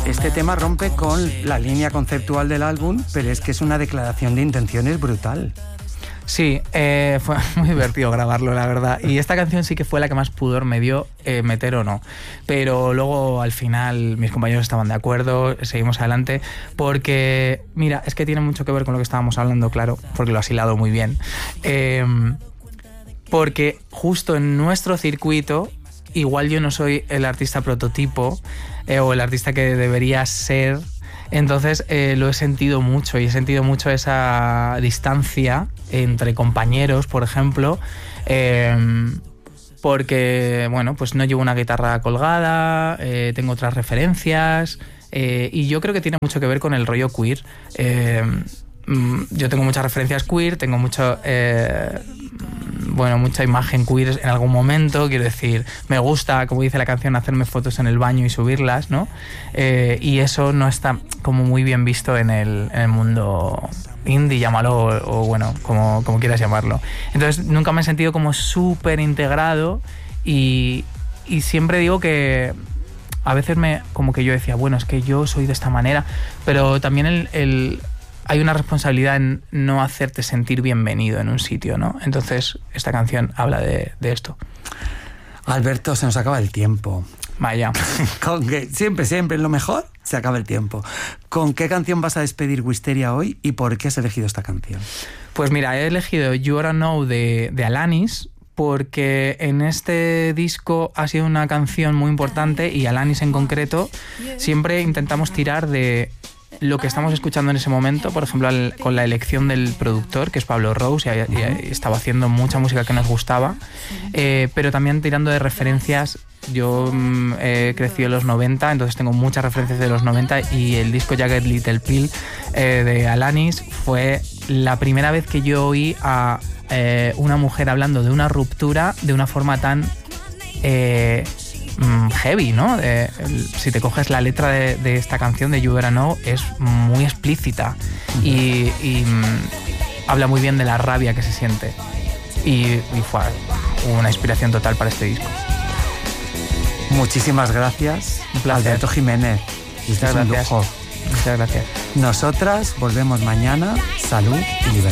Este tema rompe con la línea conceptual del álbum, pero es que es una declaración de intenciones brutal. Sí, fue muy divertido grabarlo, la verdad. Y esta canción sí que fue la que más pudor me dio meter o no. Pero luego, al final, mis compañeros estaban de acuerdo, seguimos adelante. Porque, mira, es que tiene mucho que ver con lo que estábamos hablando, claro, porque lo has hilado muy bien. Porque justo en nuestro circuito, igual yo no soy el artista prototipo o el artista que debería ser. Entonces lo he sentido mucho y he sentido mucho esa distancia entre compañeros, por ejemplo, porque, bueno, pues no llevo una guitarra colgada, tengo otras referencias y yo creo que tiene mucho que ver con el rollo queer. Yo tengo muchas referencias queer, tengo mucha imagen queer en algún momento, quiero decir, me gusta, como dice la canción, hacerme fotos en el baño y subirlas, ¿no? Y eso no está como muy bien visto en el mundo indie, llámalo, o bueno, como quieras llamarlo. Entonces nunca me he sentido como súper integrado y siempre digo que a veces como que yo decía, bueno, es que yo soy de esta manera, pero también hay una responsabilidad en no hacerte sentir bienvenido en un sitio, ¿no? Entonces, esta canción habla de esto. Alberto, se nos acaba el tiempo. Vaya. Con que siempre, en lo mejor, se acaba el tiempo. ¿Con qué canción vas a despedir Wisteria hoy y por qué has elegido esta canción? Pues mira, he elegido You Oughta Know de Alanis, porque en este disco ha sido una canción muy importante y Alanis en concreto siempre intentamos tirar de lo que estamos escuchando en ese momento, por ejemplo, con la elección del productor, que es Pablo Rose, y estaba haciendo mucha música que nos gustaba, pero también tirando de referencias. Yo he crecido en los 90, entonces tengo muchas referencias de los 90 y el disco Jagged Little Pill de Alanis fue la primera vez que yo oí a una mujer hablando de una ruptura de una forma tan heavy, ¿no? Si te coges la letra de esta canción de You Oughta Know, es muy explícita y habla muy bien de la rabia que se siente y fue una inspiración total para este disco. Muchísimas gracias, Alberto Jiménez. Muchas gracias. Muchas gracias. Nosotras volvemos mañana. Salud y libertad.